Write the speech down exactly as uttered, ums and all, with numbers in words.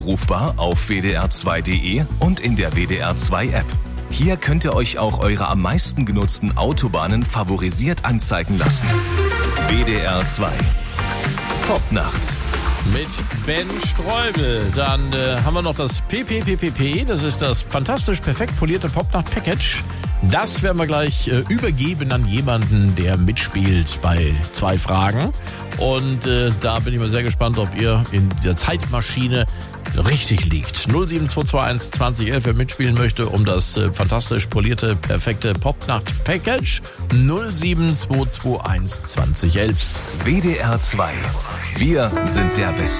Rufbar auf w d r zwei punkt d e und in der W D R zwei App. Hier könnt ihr euch auch eure am meisten genutzten Autobahnen favorisiert anzeigen lassen. W D R zwei. Popnacht. Mit Ben Streubel. Dann äh, haben wir noch das P P P P P. Das ist das fantastisch perfekt polierte Popnacht-Package. Das werden wir gleich äh, übergeben an jemanden, der mitspielt bei zwei Fragen. Und äh, da bin ich mal sehr gespannt, ob ihr in dieser Zeitmaschine richtig liegt. null sieben zwei zwei eins zwanzig elf, wer mitspielen möchte, um das äh, fantastisch polierte, perfekte Popnacht-Package. null sieben zwei zwei eins zwanzig elf. W D R zwei. Wir sind der Westen.